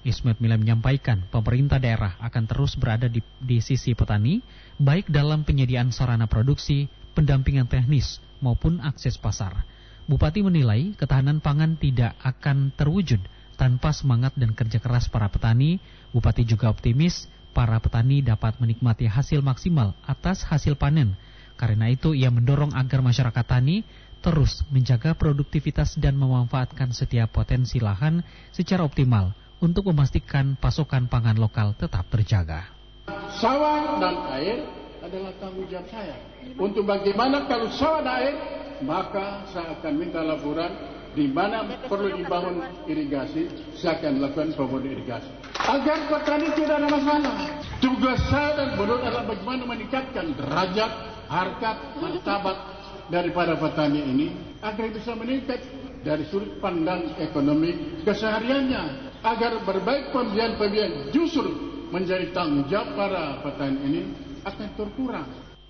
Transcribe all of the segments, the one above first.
Ismet Mila menyampaikan pemerintah daerah akan terus berada di sisi petani, baik dalam penyediaan sarana produksi, pendampingan teknis, maupun akses pasar. Bupati menilai ketahanan pangan tidak akan terwujud tanpa semangat dan kerja keras para petani. Bupati juga optimis para petani dapat menikmati hasil maksimal atas hasil panen. Karena itu ia mendorong agar masyarakat tani terus menjaga produktivitas dan memanfaatkan setiap potensi lahan secara optimal untuk memastikan pasokan pangan lokal tetap terjaga. Sawah dan air adalah tanggung jawab saya. Untuk bagaimana kalau sawah dan air, maka saya akan minta laporan di mana perlu dibangun irigasi, saya akan lakukan pembangunan irigasi. Agar petani tidak ada masalah. Tugas saya dan menurut adalah bagaimana meningkatkan derajat, harkat, martabat daripada petani ini agar bisa meningkat dari sudut pandang ekonomi kesehariannya. Agar berbaik pembiayaan justru menjadi tanggung jawab para petani ini akan terkurang.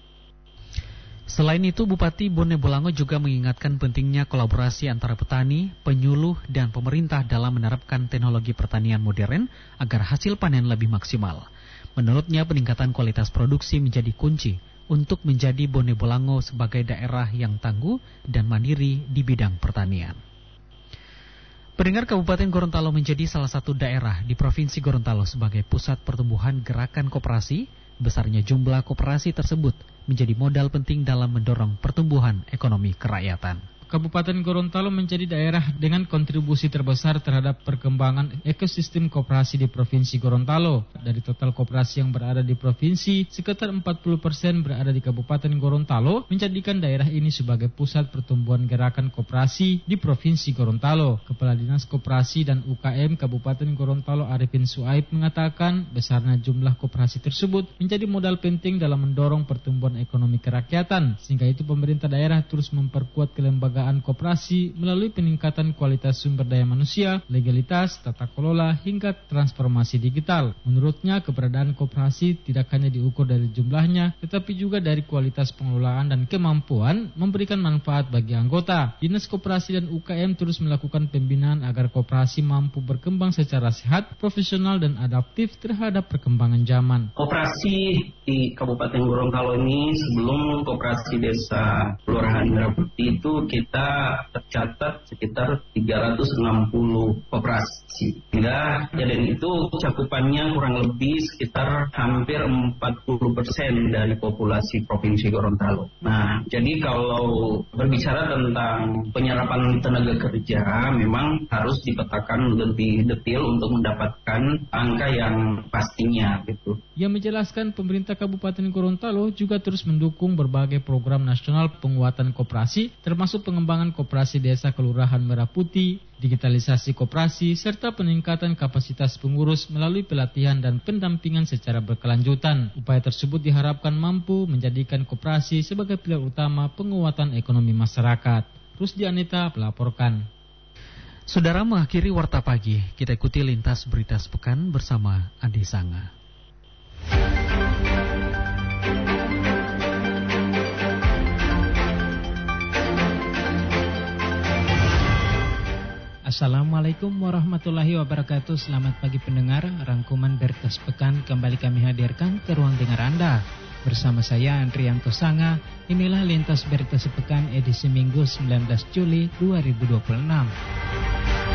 Selain itu, Bupati Bone Bolango juga mengingatkan pentingnya kolaborasi antara petani, penyuluh, dan pemerintah dalam menerapkan teknologi pertanian modern agar hasil panen lebih maksimal. Menurutnya, peningkatan kualitas produksi menjadi kunci untuk menjadi Bone Bolango sebagai daerah yang tangguh dan mandiri di bidang pertanian. Pendengar, Kabupaten Gorontalo menjadi salah satu daerah di Provinsi Gorontalo sebagai pusat pertumbuhan gerakan koperasi. Besarnya jumlah koperasi tersebut menjadi modal penting dalam mendorong pertumbuhan ekonomi kerakyatan. Kabupaten Gorontalo menjadi daerah dengan kontribusi terbesar terhadap perkembangan ekosistem koperasi di Provinsi Gorontalo. Dari total koperasi yang berada di provinsi, sekitar 40% berada di Kabupaten Gorontalo, menjadikan daerah ini sebagai pusat pertumbuhan gerakan koperasi di Provinsi Gorontalo. Kepala Dinas Koperasi dan UKM Kabupaten Gorontalo Arifin Suaib mengatakan besarnya jumlah koperasi tersebut menjadi modal penting dalam mendorong pertumbuhan ekonomi kerakyatan. Sehingga itu pemerintah daerah terus memperkuat kelembagaan koperasi melalui peningkatan kualitas sumber daya manusia, legalitas, tata kelola, hingga transformasi digital. Menurutnya, keberadaan koperasi tidak hanya diukur dari jumlahnya, tetapi juga dari kualitas pengelolaan dan kemampuan memberikan manfaat bagi anggota. Dinas Koperasi dan UKM terus melakukan pembinaan agar koperasi mampu berkembang secara sehat, profesional, dan adaptif terhadap perkembangan zaman. Koperasi di Kabupaten Gorontalo ini sebelum koperasi desa Kelurahan Merahputih itu kita tercatat sekitar 360 koperasi. Hingga kejadian itu cakupannya kurang lebih sekitar hampir 40% dari populasi Provinsi Gorontalo. Nah, jadi kalau berbicara tentang penyerapan tenaga kerja, memang harus dipetakan lebih detail untuk mendapatkan angka yang pastinya gitu. Ia menjelaskan pemerintah Kabupaten Gorontalo juga terus mendukung berbagai program nasional penguatan koperasi, termasuk pengembangan koperasi desa Kelurahan Merah Putih, digitalisasi koperasi, serta peningkatan kapasitas pengurus melalui pelatihan dan pendampingan secara berkelanjutan. Upaya tersebut diharapkan mampu menjadikan koperasi sebagai pilar utama penguatan ekonomi masyarakat. Rusdi Anita melaporkan. Saudara, mengakhiri Warta Pagi, kita ikuti lintas berita sepekan bersama Adi Sanga. Assalamualaikum warahmatullahi wabarakatuh. Selamat pagi pendengar. Rangkuman berita sepekan kembali kami hadirkan ke ruang dengar Anda. Bersama saya Andrianto Sanga. Inilah lintas berita sepekan edisi Minggu 19 Juli 2026.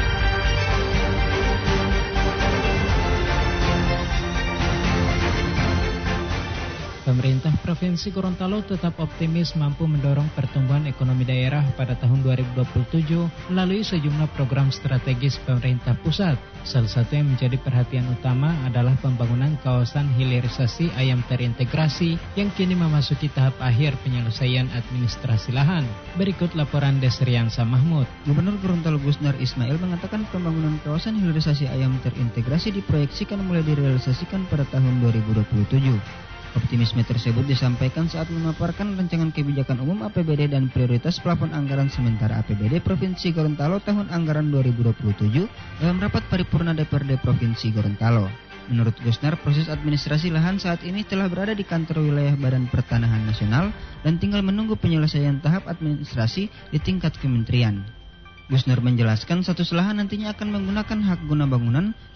Pemerintah Provinsi Gorontalo tetap optimis mampu mendorong pertumbuhan ekonomi daerah pada tahun 2027 melalui sejumlah program strategis pemerintah pusat. Salah satu yang menjadi perhatian utama adalah pembangunan kawasan hilirisasi ayam terintegrasi yang kini memasuki tahap akhir penyelesaian administrasi lahan. Berikut laporan Desriansa Mahmud. Gubernur Gorontalo Gusnar Ismail mengatakan pembangunan kawasan hilirisasi ayam terintegrasi diproyeksikan mulai direalisasikan pada tahun 2027. Optimisme tersebut disampaikan saat memaparkan rancangan kebijakan umum APBD dan prioritas plafon anggaran sementara APBD Provinsi Gorontalo tahun anggaran 2027 dalam rapat paripurna DPRD Provinsi Gorontalo. Menurut Gusnar, proses administrasi lahan saat ini telah berada di kantor wilayah Badan Pertanahan Nasional dan tinggal menunggu penyelesaian tahap administrasi di tingkat kementerian. Gusnar menjelaskan status lahan nantinya akan menggunakan hak guna bangunan